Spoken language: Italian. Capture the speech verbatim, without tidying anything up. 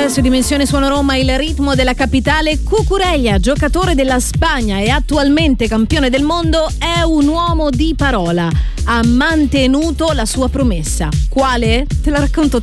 Adesso Dimensione Suono Roma, il ritmo della capitale. Cucurella, giocatore della Spagna e attualmente campione del mondo, è un uomo di parola. Ha mantenuto la sua promessa. Quale? Te la racconto